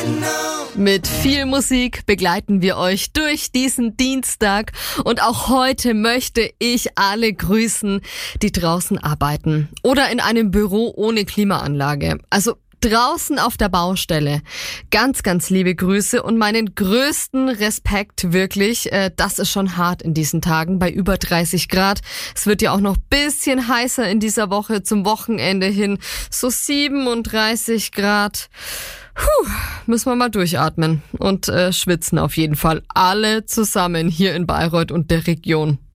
Mit viel Musik begleiten wir euch durch diesen Dienstag und auch heute möchte ich alle grüßen, die draußen arbeiten oder in einem Büro ohne Klimaanlage. Also draußen auf der Baustelle. Ganz, ganz liebe Grüße und meinen größten Respekt wirklich. Das ist schon hart in diesen Tagen bei über 30 Grad. Es wird ja auch noch ein bisschen heißer in dieser Woche zum Wochenende hin. So 37 Grad. Müssen wir mal durchatmen und schwitzen auf jeden Fall. Alle zusammen hier in Bayreuth und der Region.